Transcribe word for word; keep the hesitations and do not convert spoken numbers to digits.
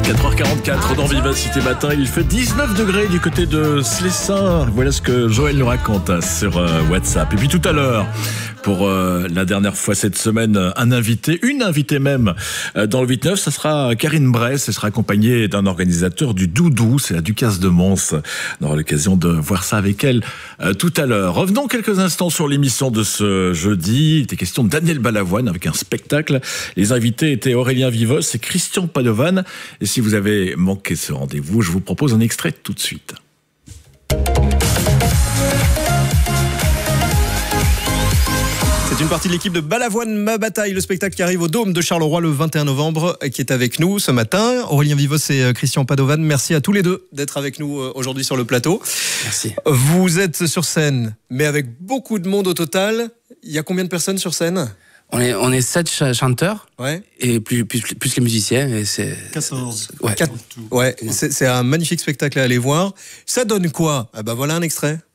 quatre heures quarante-quatre dans Vivacité Matin, il fait dix-neuf degrés du côté de Slessin. Voilà ce que Joël nous raconte sur WhatsApp. Et puis tout à l'heure, pour euh, la dernière fois cette semaine, un invité, une invitée même euh, dans le huit neuf, ça sera Karine Bress. Elle sera accompagnée d'un organisateur du Doudou, c'est la Ducasse de Mons. On aura l'occasion de voir ça avec elle euh, tout à l'heure. Revenons quelques instants sur l'émission de ce jeudi. Il était question de Daniel Balavoine avec un spectacle. Les invités étaient Aurélien Vivos et Christian Padovan. Et si vous avez manqué ce rendez-vous, je vous propose un extrait tout de suite. C'est une partie de l'équipe de Balavoine Ma Bataille, le spectacle qui arrive au Dôme de Charleroi le vingt et un novembre, qui est avec nous ce matin. Aurélien Vivos et Christian Padovan, merci à tous les deux d'être avec nous aujourd'hui sur le plateau. Merci. Vous êtes sur scène, mais avec beaucoup de monde au total. Il y a combien de personnes sur scène ? On est, on est sept ch- chanteurs, ouais. et plus, plus, plus les musiciens. Et c'est, quatorze. Ouais, Quatre, ouais, c'est, c'est un magnifique spectacle à aller voir. Ça donne quoi ? Ah bah voilà un extrait.